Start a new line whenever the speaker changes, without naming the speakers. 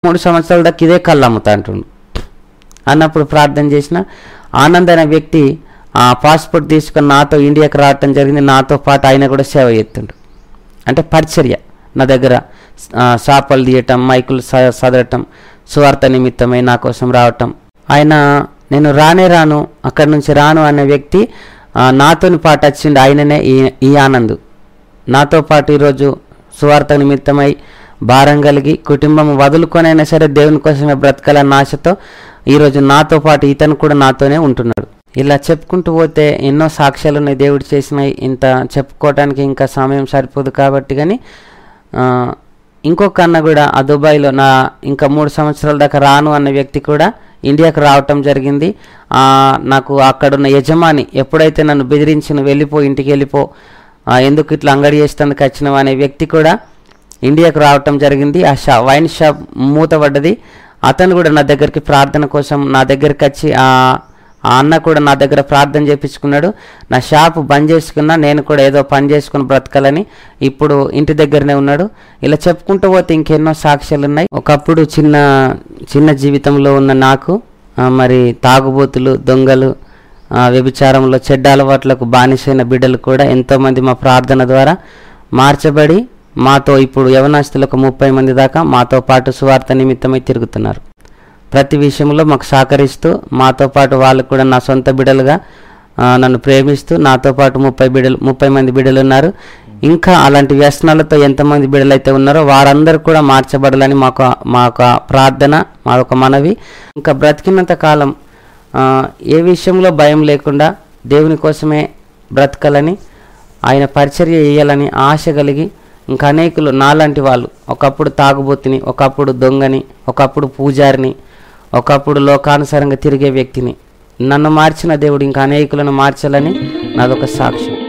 3 సంవత్సరాల దాకా ఇదే కళ్ళు అమ్ముతా అంటుండు. అన్నప్పుడు ప్రార్థన చేసిన ఆనంద్ అనే వ్యక్తి పాస్పోర్ట్ తీసుకొని నాతో ఇండియాకి రావటం జరిగింది. నాతో పాటు ఆయన కూడా సేవ చేస్తుండు. అంటే పరిచర్య నా దగ్గర షాపులు తీయటం, మైకులు చదవటం, సువార్త నిమిత్తమై నా కోసం రావటం. ఆయన నేను రాను అక్కడి నుంచి రాను అనే వ్యక్తి నాతోని పాటు వచ్చిండు. ఆయననే ఈ ఆనంద్. నాతో పాటు ఈరోజు సువార్త నిమిత్తమై భారం కలిగి కుటుంబం వదులుకొనైనా సరే దేవుని కోసమే బ్రతకాలన్న ఆశతో ఈరోజు నాతో పాటు ఇతను కూడా నాతోనే ఉంటున్నాడు. ఇలా చెప్పుకుంటూ పోతే ఎన్నో సాక్ష్యాలు ఉన్నాయి దేవుడు చేసినాయి. ఇంత చెప్పుకోవడానికి ఇంకా సమయం సరిపోదు కాబట్టి. కానీ ఇంకొక అన్న కూడా ఆ దుబాయ్లో ఇంకా 3 సంవత్సరాల దాకా రాను అన్న వ్యక్తి కూడా ఇండియాకు రావటం జరిగింది. నాకు అక్కడున్న యజమాని ఎప్పుడైతే నన్ను బెదిరించి నువ్వు వెళ్ళిపో, ఇంటికి వెళ్ళిపో, ఎందుకు ఇట్లా అంగడి చేసేందుకు వచ్చినావు అనే వ్యక్తి కూడా ఇండియాకు రావటం జరిగింది. ఆ వైన్ షాప్ మూతపడ్డది. అతను కూడా నా దగ్గరికి ప్రార్థన కోసం నా దగ్గరికి వచ్చి ఆ అన్న కూడా నా దగ్గర ప్రార్థన చేయించుకున్నాడు. నా షాపు బంద్ చేసుకున్నా, నేను కూడా ఏదో పని చేసుకుని బ్రతకాలని ఇప్పుడు ఇంటి దగ్గరనే ఉన్నాడు. ఇలా చెప్పుకుంటూ పోతే ఇంకెన్నో సాక్ష్యాలు ఉన్నాయి. ఒకప్పుడు చిన్న జీవితంలో ఉన్న నాకు మరి తాగుబోతులు, దొంగలు, వ్యభిచారంలో చెడ్డ అలవాట్లకు బానిసైన బిడ్డలు కూడా ఎంతోమంది మా ప్రార్థన ద్వారా మార్చబడి మాతో ఇప్పుడు యవనస్తులకు 30 మంది దాకా మాతో పాటు సువార్త నిమిత్తమై తిరుగుతున్నారు. ప్రతి విషయంలో మాకు సహకరిస్తూ మాతో పాటు వాళ్ళు కూడా నా సొంత బిడ్డలుగా నన్ను ప్రేమిస్తూ నాతో పాటు 30 మంది బిడ్డలు ఉన్నారు. ఇంకా అలాంటి వ్యసనాలతో ఎంతమంది బిడ్డలు అయితే ఉన్నారో వారందరూ కూడా మార్చబడాలని మాకు ప్రార్థన, మాకు మనవి. ఇంకా బ్రతికినంత కాలం ఏ విషయంలో భయం లేకుండా దేవుని కోసమే బ్రతకాలని, ఆయన పరిచర్య చేయాలని ఆశ కలిగి ఇంకా అనేకులు నాలాంటి వాళ్ళు, ఒకప్పుడు తాగుబోతుని, ఒకప్పుడు దొంగని, ఒకప్పుడు పూజారిని, ఒకప్పుడు లోకానుసారంగా తిరిగే వ్యక్తిని నన్ను మార్చిన దేవుడు ఇంకా అనేకులను మార్చాలని నాదొక సాక్ష్యం.